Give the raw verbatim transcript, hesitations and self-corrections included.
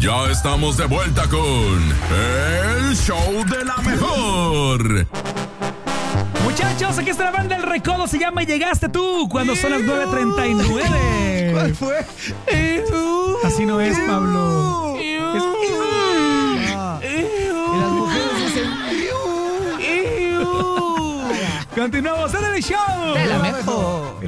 Ya estamos de vuelta con El Show de la Mejor. Muchachos, aquí está la banda El Recodo, se llama Llegaste Tú, cuando son las nueve treinta y nueve. ¿Cuál fue? Así no es, Pablo. Es... Ah. Y las mujeres dicen Continuamos en el show de la mejor.